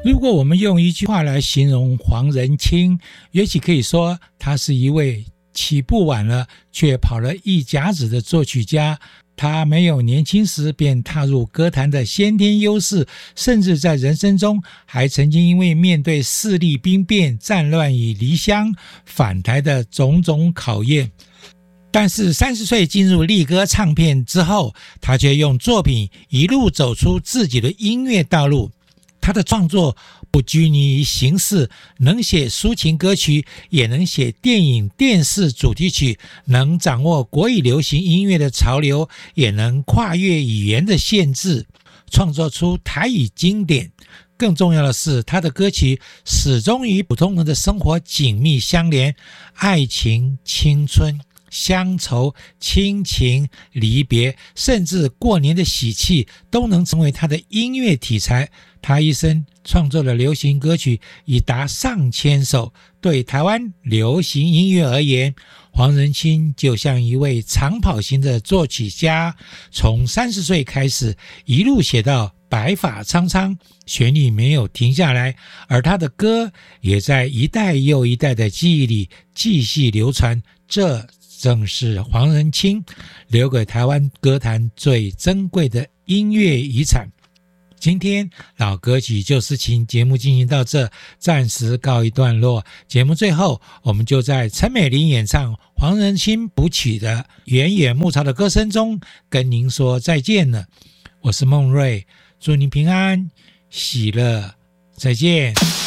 如果我们用一句话来形容黄仁清，也许可以说他是一位起步晚了却跑了一甲子的作曲家。他没有年轻时便踏入歌坛的先天优势，甚至在人生中还曾经因为面对势力兵变、战乱与离乡返台的种种考验，但是30岁进入力歌唱片之后，他却用作品一路走出自己的音乐道路。他的创作不拘泥于形式，能写抒情歌曲，也能写电影、电视主题曲，能掌握国语流行音乐的潮流，也能跨越语言的限制，创作出台语经典。更重要的是，他的歌曲始终与普通人的生活紧密相连，爱情、青春、乡愁、亲情、离别，甚至过年的喜气都能成为他的音乐题材。他一生创作的流行歌曲已达上千首，对台湾流行音乐而言，黄仁清就像一位长跑型的作曲家，从30岁开始一路写到白发苍苍，旋律没有停下来，而他的歌也在一代又一代的记忆里继续流传。这正是黄仁清留给台湾歌坛最珍贵的音乐遗产。今天老歌曲旧事情节目进行到这，暂时告一段落。节目最后，我们就在陈美玲演唱黄仁清谱曲的《远远牧巢的歌声》中跟您说再见了。我是孟瑞，祝您平安喜乐，再见。